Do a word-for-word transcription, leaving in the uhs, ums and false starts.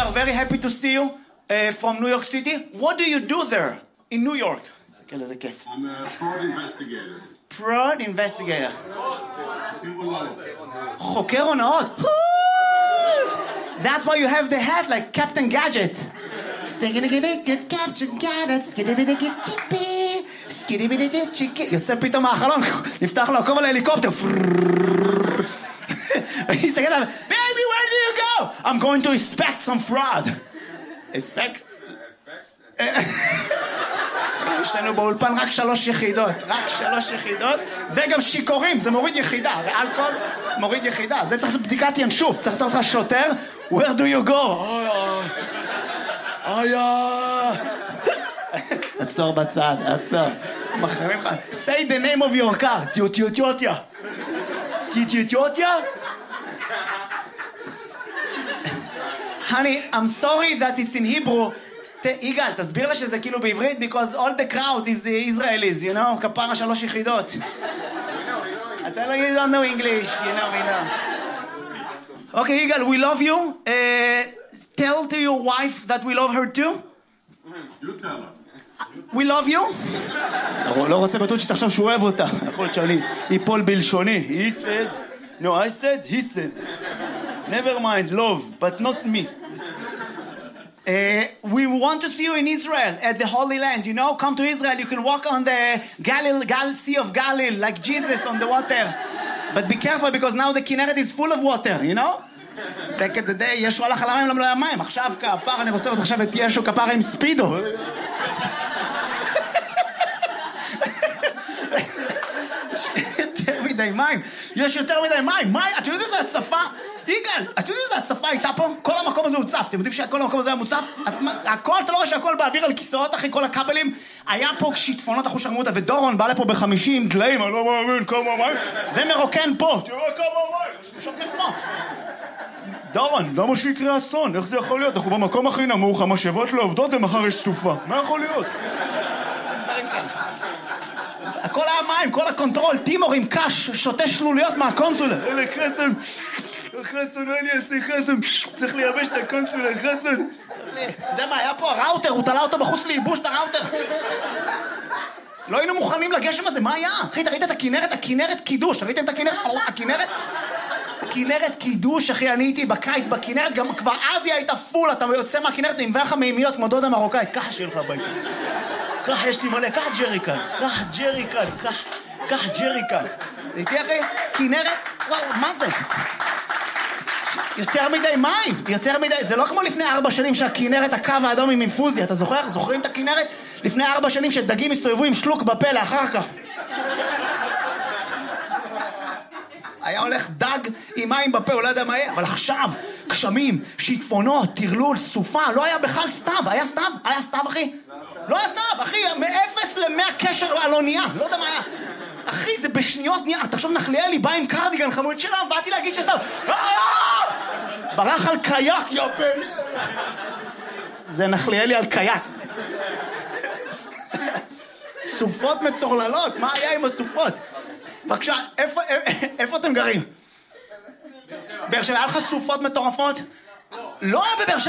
are very happy to see you uh, from New York City. What do you do there in New York? I'm a fraud investigator. Fraud investigator. חוקר הונאות. That's why you have the hat like Captain Gadget. יוצא פתאום מהחלון, נפתח לו הכל על ההליקופטר. Baby, where do you go? I'm going to inspect some fraud. Inspect? יש לנו באולפן רק שלוש יחידות, רק שלוש יחידות, וגם שיקורים, זה מוריד יחידה, ואלכוהול מוריד יחידה. זה צריך לעשות בדיקת ינשוף, צריך לעשות לך שוטר. Where do you go? איה. עצור בצד, עצור. מחרימים לך. Say the name of your car. טיוטיוטיוטיה. טיוטיוטיוטיה? Honey, I'm sorry that it's in Hebrew. יגאל, תסביר לה שזה כאילו בעברית, because all the crowd is Israelis, you know, כפרה שלוש יחידות. אתה לא you don't know English, you know, we know. Okay, יגאל, we love you. Uh, tell to your wife that we love her too. You tell her. We love you. לא רוצה בטוח שתחשוב שהוא אוהב אותה. יכול להיות שאני ייפול בלשוני. He said, no, I said, he said. Never mind, love, but not me. Uh, we want to see you in Israel at the Holy Land. You know, come to Israel. You can walk on the Galilee, Gal Sea of Galilee like Jesus on the water. But be careful because now the Kinneret is full of water. You know. Back in the day, ישו הלך על המים, למה לא היה מים? עכשיו כפר, אני רוצה לראות עכשיו את ישו כפר עם ספידו. יותר מדי מים. יש יותר מדי מים. מים, אתם יודעים איזה הצפה? יגאל, אתם יודעים איזה הצפה הייתה פה? כל המקום הזה הוצף. אתם יודעים שכל המקום הזה היה מוצף? הכל, אתה לא רואה שהכל באוויר על כיסאות אחרי כל הכבלים? היה פה שיטפונות אחו שרמוטה, ודורון בא לפה בחמישים דליים, אני לא מאמין, כמה מים. ומרוקן פה. תראו כמה מים. שוקר פה. דורון, למה שיקרה אסון? איך זה יכול להיות? אנחנו במקום הכי נמוך, המשאבות לא עובדות ומחר יש סופה. מה יכול להיות? הכל היה מים, כל הקונטרול, טימור עם קש, שותה שלוליות מהקונסולה. אלה חסן, חסן, מה אני אעשה חסן? צריך לייבש את הקונסולה, חסן. אתה יודע מה, היה פה הראוטר, הוא תלה אותו בחוץ לייבוש את הראוטר. לא היינו מוכנים לגשם הזה, מה היה? אחי, ראית את הכינרת? הכינרת קידוש, ראיתם את הכינרת? הכינרת? הכינרת קידוש, אחי, אני הייתי בקיץ בכינרת, גם כבר אז היא הייתה פול, אתה יוצא מהכינרת עם ולך מימיות כמו דודה מרוקאית, ככה שיהיה לך הביתה. ככה יש לי מלא, ככה ג'ריקן, ככה ג'ריקן, ככה ג'ריקן. ראיתי אחי? כינרת? וואו, מה זה? יותר מדי מים, יותר מדי, זה לא כמו לפני ארבע שנים שהכינרת, הקו האדום עם אינפוזיה, אתה זוכר? זוכרים את הכינרת? לפני ארבע שנים שדגים הסתובבו עם שלוק בפה לאחר כך. היה הולך דג עם מים בפה, הוא לא יודע מה יהיה, אבל עכשיו, גשמים, שיטפונות, טרלול, סופה, לא היה בכלל סתיו, היה סתיו? היה סתיו, אחי? לא היה סתיו, אחי, מאפס למאה קשר על אונייה, לא יודע מה היה. אחי, זה בשניות נהיה, אתה עכשיו נחליאלי, בא עם קרדיגן חמוד שלה, באתי להגיד שסתיו, ברח על קייק, יופן. זה נחליאלי על קייק. סופות מטורללות, מה היה עם הסופות? בבקשה, איפה, איפה אתם גרים? באר שבע. באר שבע, היה לך סופות מטורפות? לא היה בבאר שבע.